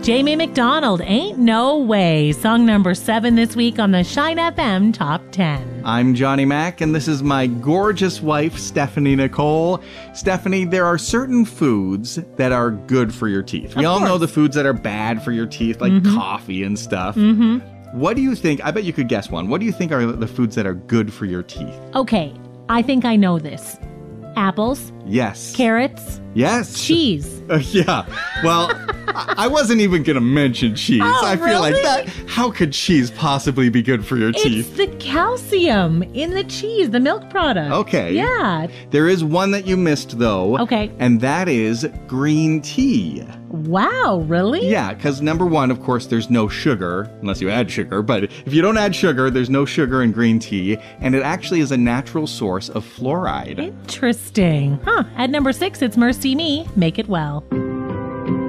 Jamie McDonald, Ain't No Way, song number 7 this week on the Shine FM Top 10. I'm Johnny Mac, and this is my gorgeous wife, Stephanie Nicole. Stephanie, there are certain foods that are good for your teeth. We all know the foods that are bad for your teeth, like coffee and stuff. What do you think? I bet you could guess one. What do you think are the foods that are good for your teeth? Okay, I think I know this. Apples. Yes. Carrots. Yes. Cheese. Yeah. Well, I wasn't even going to mention cheese. Oh, I feel like that. How could cheese possibly be good for your teeth? It's the calcium in the cheese, the milk product. Okay. Yeah. There is one that you missed, though. Okay. And that is green tea. Wow, really? Yeah, because number one, of course, there's no sugar, unless you add sugar. But if you don't add sugar, there's no sugar in green tea. And it actually is a natural source of fluoride. Interesting. At number 6, it's Mercy Me, Make It Well.